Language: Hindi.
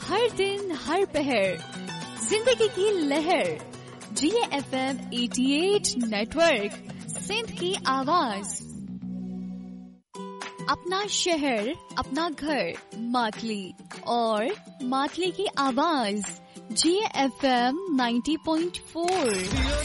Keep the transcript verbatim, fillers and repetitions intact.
हर दिन हर पहर जिंदगी की लहर। जिए एफ एम अठासी नेटवर्क, सिंध की आवाज। अपना शहर, अपना घर, मातली और मातली की आवाज। जिए एफ एम नब्बे पॉइंट चार।